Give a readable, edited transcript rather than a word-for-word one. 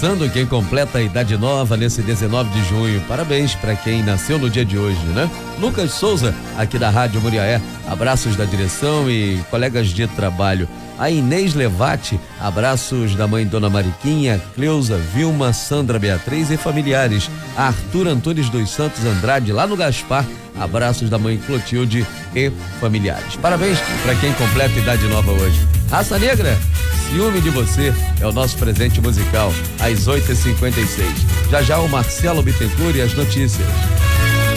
Abraçando quem completa a idade nova nesse 19 de junho. Parabéns para quem nasceu no dia de hoje, né? Lucas Souza, aqui da Rádio Muriaé. Abraços da direção e colegas de trabalho. A Inês Levati, abraços da mãe Dona Mariquinha, Cleusa, Vilma, Sandra Beatriz e familiares. A Arthur Antunes dos Santos Andrade, lá no Gaspar, abraços da mãe Clotilde e familiares. Parabéns para quem completa idade nova hoje. Raça Negra, Ciúme de Você é o nosso presente musical, às 8h56. Já já o Marcelo Bittencourt e as notícias.